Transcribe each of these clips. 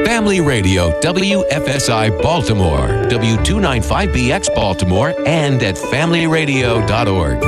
Family Radio, WFSI Baltimore, W295BX Baltimore, and at familyradio.org.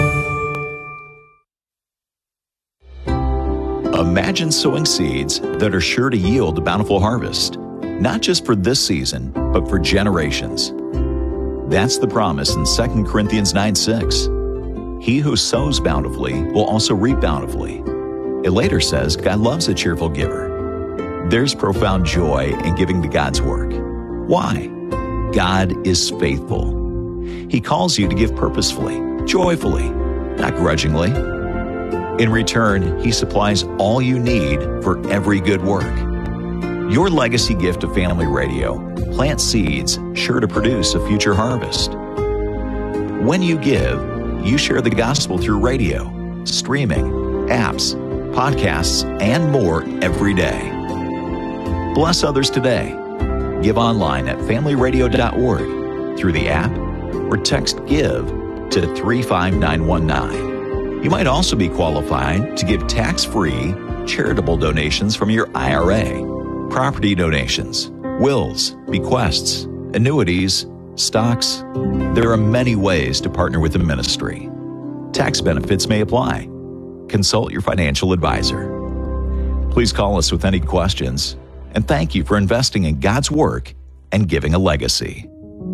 Imagine sowing seeds that are sure to yield a bountiful harvest, not just for this season, but for generations. That's the promise in 2 Corinthians 9:6. He who sows bountifully will also reap bountifully. It later says God loves a cheerful giver. There's profound joy in giving to God's work. Why? God is faithful. He calls you to give purposefully, joyfully, not grudgingly. In return, He supplies all you need for every good work. Your legacy gift to Family Radio plants seeds sure to produce a future harvest. When you give, you share the gospel through radio, streaming, apps, podcasts, and more every day. Bless others today. Give online at familyradio.org through the app or text GIVE to 35919. You might also be qualified to give tax-free charitable donations from your IRA, property donations, wills, bequests, annuities, stocks. There are many ways to partner with the ministry. Tax benefits may apply. Consult your financial advisor. Please call us with any questions, and thank you for investing in God's work and giving a legacy.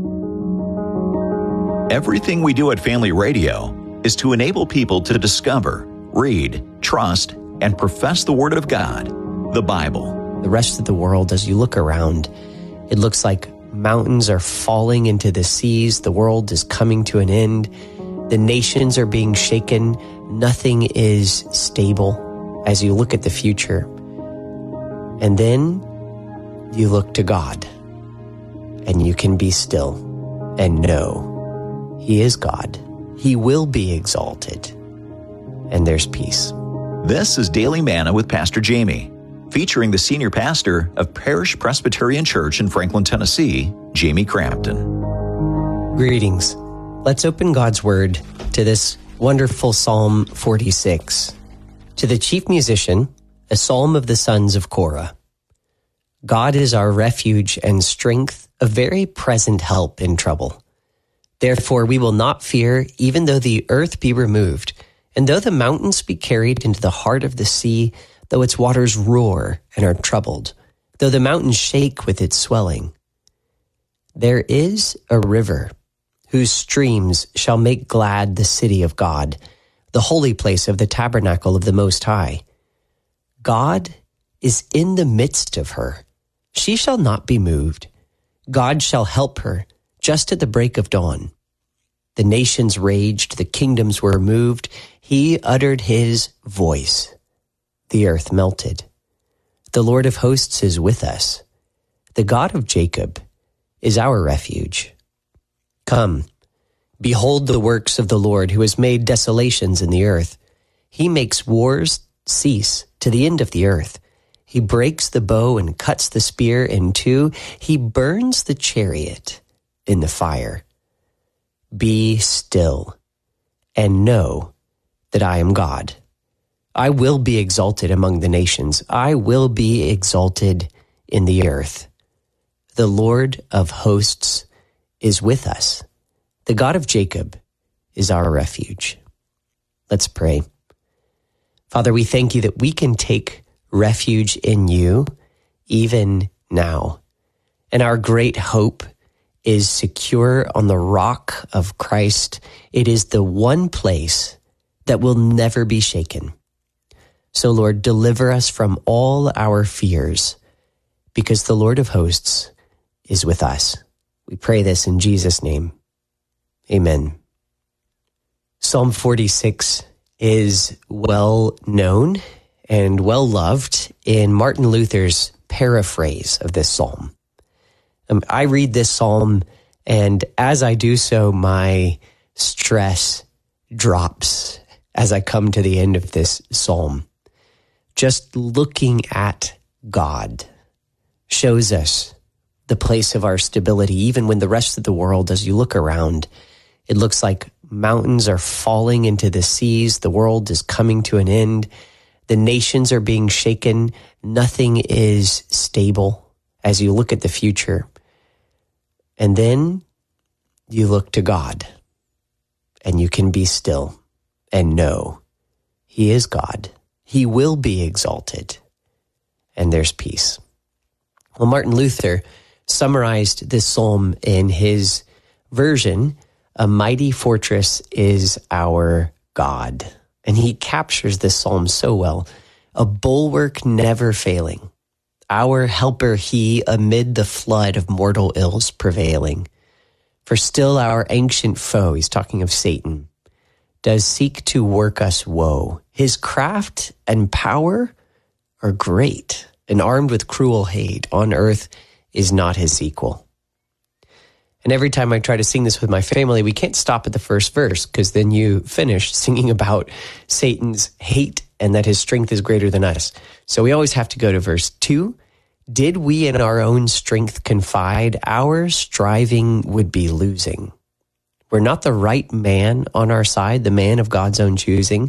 Everything we do at Family Radio is to enable people to discover, read, trust, and profess the Word of God, the Bible. The rest of the world, as you look around, it looks like mountains are falling into the seas. The world is coming to an end. The nations are being shaken. Nothing is stable as you look at the future. And then you look to God, and you can be still and know He is God. He will be exalted, and there's peace. This is Daily Manna with Pastor Jamie, featuring the senior pastor of Parish Presbyterian Church in Franklin, Tennessee, Jamie Crampton. Greetings. Let's open God's Word to this wonderful Psalm 46. To the chief musician, a psalm of the sons of Korah. God is our refuge and strength, a very present help in trouble. Therefore we will not fear, even though the earth be removed, and though the mountains be carried into the heart of the sea, though its waters roar and are troubled, though the mountains shake with its swelling. There is a river whose streams shall make glad the city of God, the holy place of the tabernacle of the Most High. God is in the midst of her. She shall not be moved. God shall help her just at the break of dawn. The nations raged, the kingdoms were moved. He uttered His voice. The earth melted. The Lord of hosts is with us. The God of Jacob is our refuge. Come, behold the works of the Lord, who has made desolations in the earth. He makes wars cease to the end of the earth. He breaks the bow and cuts the spear in two. He burns the chariot in the fire. Be still and know that I am God. I will be exalted among the nations. I will be exalted in the earth. The Lord of hosts is with us. The God of Jacob is our refuge. Let's pray. Father, we thank You that we can take refuge in You even now. And our great hope is secure on the rock of Christ. It is the one place that will never be shaken. So, Lord, deliver us from all our fears, because the Lord of hosts is with us. We pray this in Jesus' name. Amen. Psalm 46 is well known and well loved in Martin Luther's paraphrase of this psalm. I read this psalm, and as I do so, my stress drops as I come to the end of this psalm. Just looking at God shows us the place of our stability, even when the rest of the world, as you look around, it looks like mountains are falling into the seas, the world is coming to an end, the nations are being shaken, nothing is stable as you look at the future. And then you look to God, and you can be still and know He is God. He will be exalted, and there's peace. Well, Martin Luther summarized this psalm in his version, "A mighty fortress is our God." And he captures this psalm so well. "A bulwark never failing, our helper He amid the flood of mortal ills prevailing. For still our ancient foe," he's talking of Satan, "does seek to work us woe. His craft and power are great, and armed with cruel hate, on earth is not his equal." And every time I try to sing this with my family, we can't stop at the first verse, because then you finish singing about Satan's hate and that his strength is greater than us. So we always have to go to verse 2. "Did we in our own strength confide, our striving would be losing. We're not the right man on our side, the man of God's own choosing.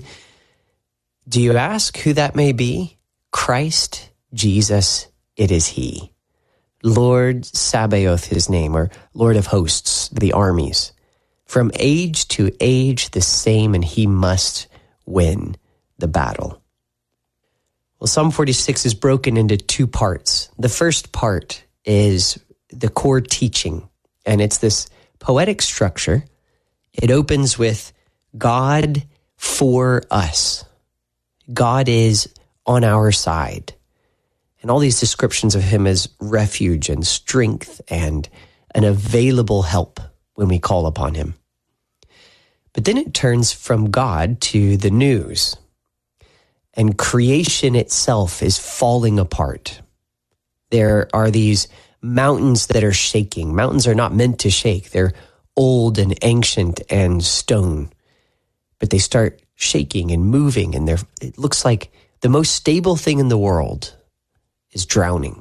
Do you ask who that may be? Christ Jesus, it is He. Lord Sabaoth His name, or Lord of hosts, the armies. From age to age the same, and He must win the battle." Well, Psalm 46 is broken into two parts. The first part is the core teaching, and it's this poetic structure. It opens with God for us. God is on our side. And all these descriptions of Him as refuge and strength and an available help when we call upon Him. But then it turns from God to the news. And creation itself is falling apart. There are these mountains that are shaking. Mountains are not meant to shake. They're old and ancient and stone. But they start shaking and moving, and it looks like the most stable thing in the world is drowning.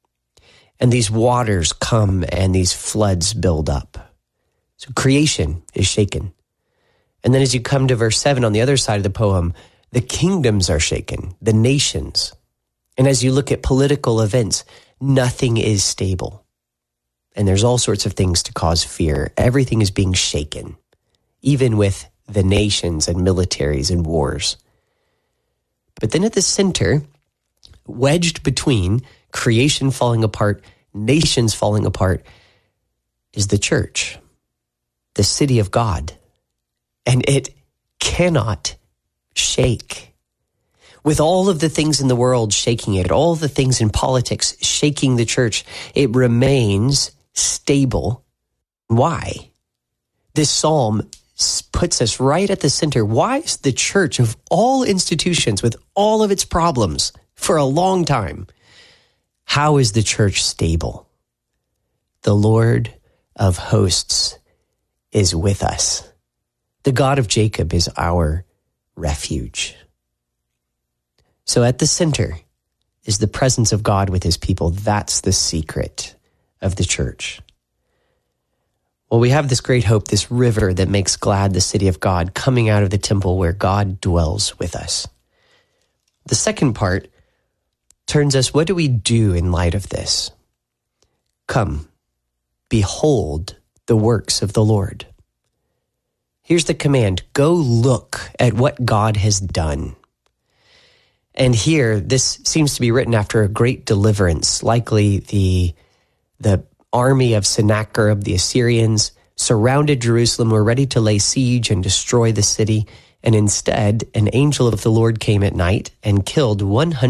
And these waters come and these floods build up. So creation is shaken. And then as you come to verse 7 on the other side of the poem, the kingdoms are shaken, the nations. And as you look at political events, nothing is stable. And there's all sorts of things to cause fear. Everything is being shaken, even with the nations and militaries and wars. But then at the center, wedged between creation falling apart, nations falling apart, is the church, the city of God. And it cannot shake. With all of the things in the world shaking it, all the things in politics shaking the church, it remains stable. Why? This psalm puts us right at the center. Why is the church, of all institutions, with all of its problems for a long time, how is the church stable? The Lord of hosts is with us. The God of Jacob is our refuge. So at the center is the presence of God with His people. That's the secret of the church. Well, we have this great hope, this river that makes glad the city of God, coming out of the temple where God dwells with us. The second part turns us, what do we do in light of this? Come, behold the works of the Lord. Here's the command, go look at what God has done. And here, this seems to be written after a great deliverance. Likely the army of Sennacherib, the Assyrians, surrounded Jerusalem, were ready to lay siege and destroy the city. And instead, an angel of the Lord came at night and killed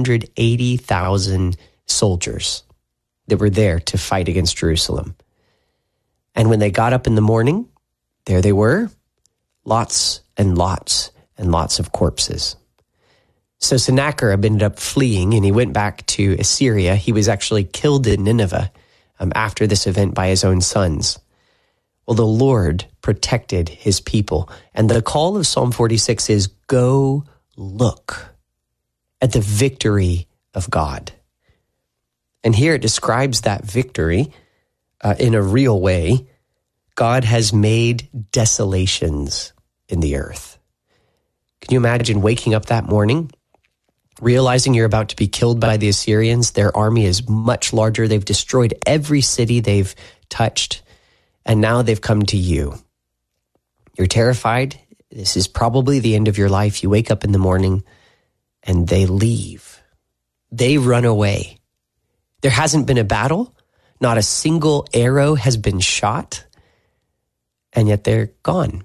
180,000 soldiers that were there to fight against Jerusalem. And when they got up in the morning, there they were, lots and lots and lots of corpses. So Sennacherib ended up fleeing, and he went back to Assyria. He was actually killed in Nineveh after this event by his own sons. Well, the Lord protected His people. And the call of Psalm 46 is, go look at the victory of God. And here it describes that victory in a real way. God has made desolations in the earth. Can you imagine waking up that morning realizing you're about to be killed by the Assyrians. Their army is much larger. They've destroyed every city they've touched, and now they've come to you. You're terrified. This is probably the end of your life. You wake up in the morning, and they leave. They run away. There hasn't been a battle. Not a single arrow has been shot, and yet they're gone.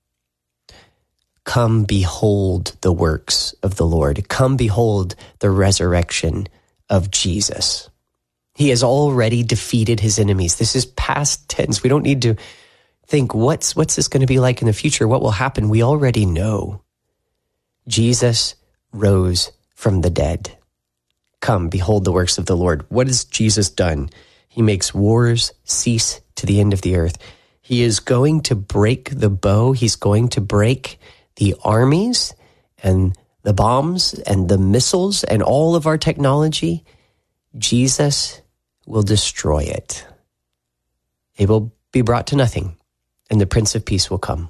Come behold the works of the Lord. Come behold the resurrection of Jesus. He has already defeated his enemies. This is past tense. We don't need to think, what's this going to be like in the future? What will happen? We already know. Jesus rose from the dead. Come, behold the works of the Lord. What has Jesus done? He makes wars cease to the end of the earth. He is going to break the bow. He's going to break the armies and the bombs and the missiles and all of our technology. Jesus will destroy it. It will be brought to nothing, and the Prince of Peace will come.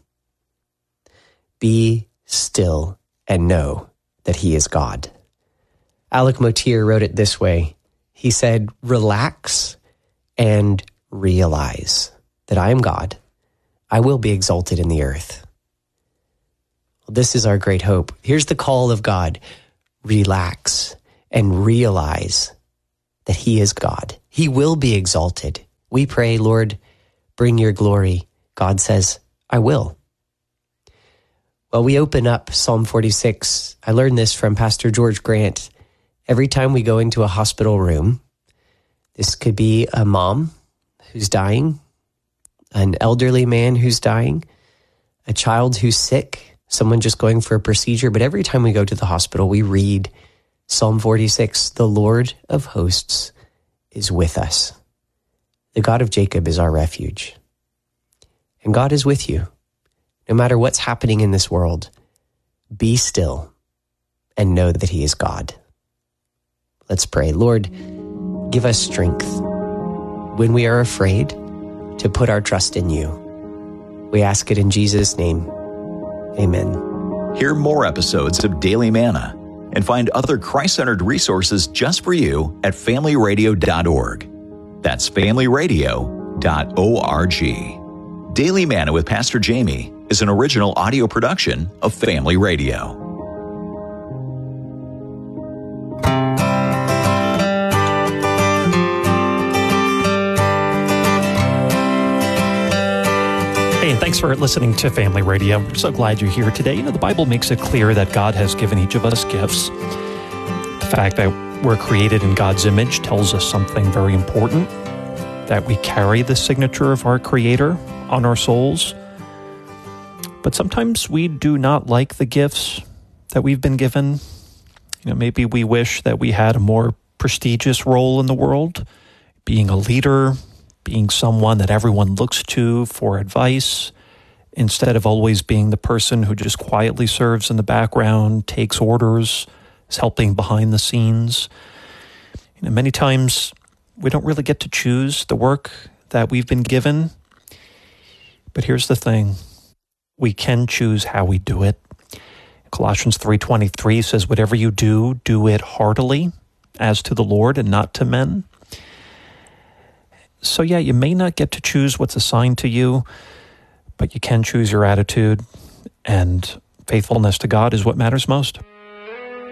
Be still and know that he is God. Alec Motyer wrote it this way. He said, relax and realize that I am God. I will be exalted in the earth. Well, this is our great hope. Here's the call of God. Relax and realize that he is God. He will be exalted. We pray, Lord, bring your glory. God says, I will. Well, we open up Psalm 46. I learned this from Pastor George Grant. Every time we go into a hospital room, this could be a mom who's dying, an elderly man who's dying, a child who's sick, someone just going for a procedure. But every time we go to the hospital, we read Psalm 46, the Lord of hosts is with us. The God of Jacob is our refuge. And God is with you. No matter what's happening in this world, be still and know that he is God. Let's pray. Lord, give us strength when we are afraid to put our trust in you. We ask it in Jesus' name. Amen. Hear more episodes of Daily Manna and find other Christ-centered resources just for you at familyradio.org. That's familyradio.org. Daily Manna with Pastor Jamie is an original audio production of Family Radio. Hey, and thanks for listening to Family Radio. We're so glad you're here today. You know, the Bible makes it clear that God has given each of us gifts. The fact that we're created in God's image tells us something very important, that we carry the signature of our Creator on our souls. But sometimes we do not like the gifts that we've been given. You know, maybe we wish that we had a more prestigious role in the world, being a leader, being someone that everyone looks to for advice, instead of always being the person who just quietly serves in the background, takes orders, is helping behind the scenes. You know, many times we don't really get to choose the work that we've been given. But here's the thing. We can choose how we do it. Colossians 3:23 says, whatever you do, do it heartily, as to the Lord and not to men. So yeah, you may not get to choose what's assigned to you, but you can choose your attitude, and faithfulness to God is what matters most.